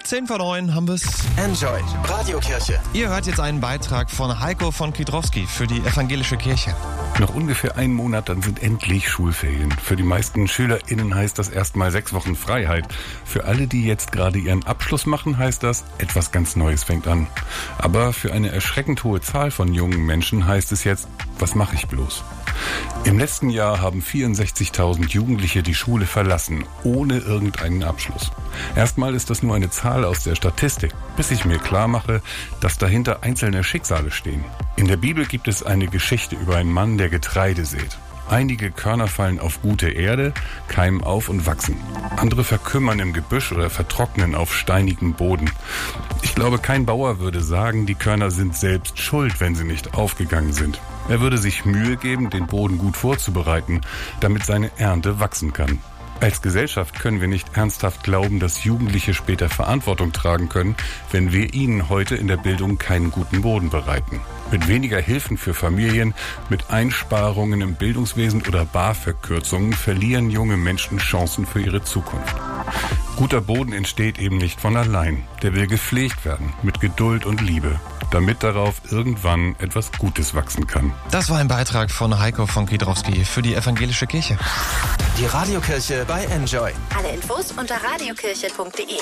10:09 haben wir's. Enjoy Radiokirche. Ihr hört jetzt einen Beitrag von Heiko von Kidrowski für die Evangelische Kirche. Noch ungefähr einen Monat, dann sind endlich Schulferien. Für die meisten SchülerInnen heißt das erstmal 6 Wochen Freiheit. Für alle, die jetzt gerade ihren Abschluss machen, heißt das, etwas ganz Neues fängt an. Aber für eine erschreckend hohe Zahl von jungen Menschen heißt es jetzt, was mache ich bloß? Im letzten Jahr haben 64.000 Jugendliche die Schule verlassen, ohne irgendeinen Abschluss. Erstmal ist das nur eine Zahl aus der Statistik, bis ich mir klar mache, dass dahinter einzelne Schicksale stehen. In der Bibel gibt es eine Geschichte über einen Mann, der Getreide sät. Einige Körner fallen auf gute Erde, keimen auf und wachsen. Andere verkümmern im Gebüsch oder vertrocknen auf steinigem Boden. Ich glaube, kein Bauer würde sagen, die Körner sind selbst schuld, wenn sie nicht aufgegangen sind. Er würde sich Mühe geben, den Boden gut vorzubereiten, damit seine Ernte wachsen kann. Als Gesellschaft können wir nicht ernsthaft glauben, dass Jugendliche später Verantwortung tragen können, wenn wir ihnen heute in der Bildung keinen guten Boden bereiten. Mit weniger Hilfen für Familien, mit Einsparungen im Bildungswesen oder BAföG-Kürzungen verlieren junge Menschen Chancen für ihre Zukunft. Guter Boden entsteht eben nicht von allein. Der will gepflegt werden, mit Geduld und Liebe, damit darauf irgendwann etwas Gutes wachsen kann. Das war ein Beitrag von Heiko von Kidrowski für die Evangelische Kirche. Die Radiokirche bei Enjoy. Alle Infos unter radiokirche.de.